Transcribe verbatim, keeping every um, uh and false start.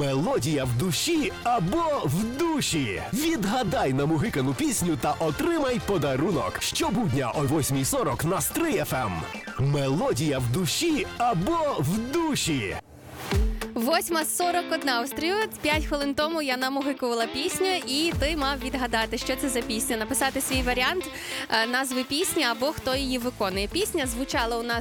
Мелодія в душі або в душі. Відгадай намугикану пісню та отримай подарунок. Щобудня о восьмій сорок на Стрий еф ем. Мелодія в душі або в душі. Восьма сорок одна у Стрию. П'ять хвилин тому я намугикувала пісню, і ти мав відгадати, що це за пісня. Написати свій варіант е, назви пісні або хто її виконує. Пісня звучала у нас